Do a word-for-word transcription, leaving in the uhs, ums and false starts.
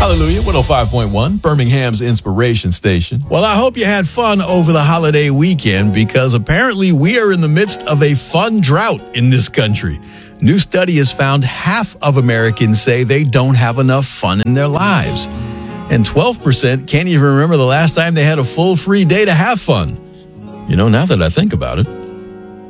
Hallelujah, one oh five point one, Birmingham's inspiration station. Well, I hope you had fun over the holiday weekend because apparently we are in the midst of a fun drought in this country. New study has found half of Americans say they don't have enough fun in their lives. And twelve percent can't even remember the last time they had a full free day to have fun. You know, now that I think about it.